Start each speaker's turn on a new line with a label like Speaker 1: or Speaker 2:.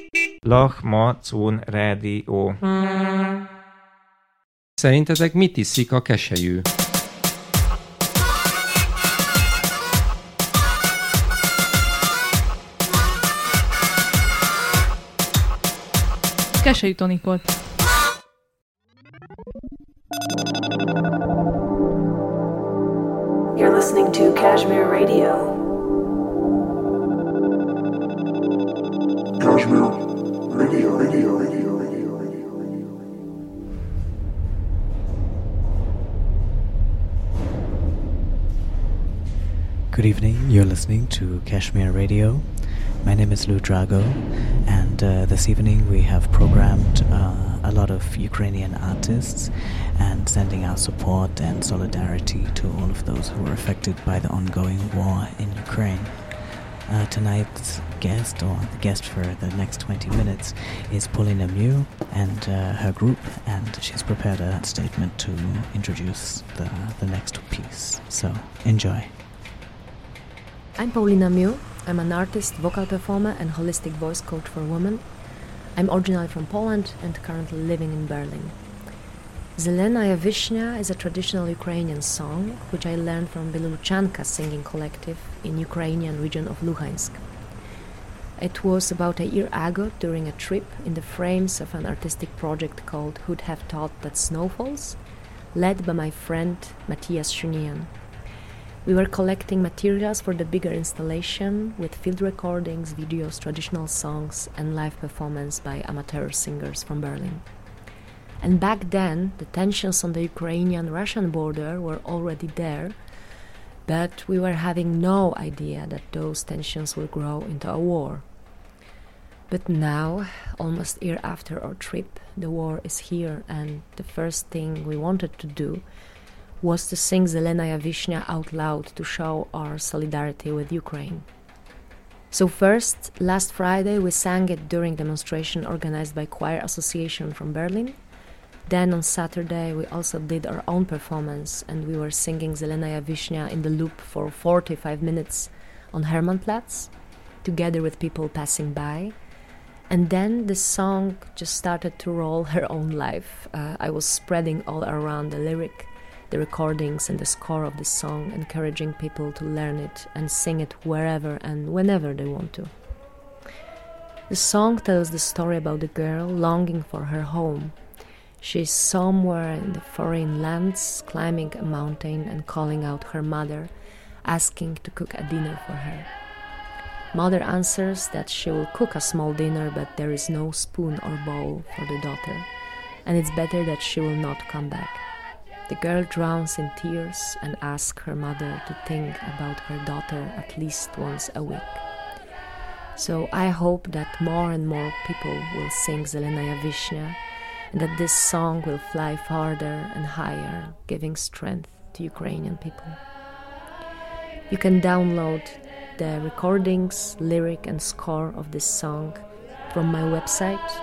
Speaker 1: Lachmacun Radio. Szerintetek mit iszik a keselyű?
Speaker 2: Keselyű tonikot.
Speaker 3: You're listening to Kashmir Radio.
Speaker 4: Kashmir Radio.
Speaker 5: Good evening, you're listening to Kashmir Radio. My name is Lou Drago, and this evening we have programmed a lot of Ukrainian artists and sending our support and solidarity to all of those who are affected by the ongoing war in Ukraine. Tonight's guest, or the guest for the next 20 minutes, is Paulina Mew and her group, and she's prepared a statement to introduce the next piece. So, enjoy.
Speaker 6: I'm Paulina Mew. I'm an artist, vocal performer, and holistic voice coach for women. I'm originally from Poland and currently living in Berlin. Zelenaya Vishnya is a traditional Ukrainian song which I learned from Biluchanka singing collective in Ukrainian region of Luhansk. It was about a year ago during a trip in the frames of an artistic project called Who'd Have Thought That Snow Falls, led by my friend Matthias Schunian. We were collecting materials for the bigger installation with field recordings, videos, traditional songs, and live performance by amateur singers from Berlin. And back then, the tensions on the Ukrainian-Russian border were already there, but we were having no idea that those tensions will grow into a war. But now, almost a year after our trip, the war is here, and the first thing we wanted to do was to sing Zelenaya Vishnya out loud to show our solidarity with Ukraine. So first, last Friday, we sang it during demonstration organized by Choir Association from Berlin. Then on Saturday, we also did our own performance, and we were singing Zelenaya Vishnya in the loop for 45 minutes on Hermannplatz, together with people passing by. And then the song just started to roll her own life. I was spreading all around the lyric, the recordings and the score of the song, encouraging people to learn it and sing it wherever and whenever they want to. The song tells the story about the girl longing for her home. She's somewhere in the foreign lands, climbing a mountain and calling out her mother, asking to cook a dinner for her. Mother answers that she will cook a small dinner, but there is no spoon or bowl for the daughter, and it's better that she will not come back. The girl drowns in tears and asks her mother to think about her daughter at least once a week. So I hope that more and more people will sing Zelenaya Vishnya, and that this song will fly farther and higher, giving strength to Ukrainian people. You can download the recordings, lyric and score of this song from my website,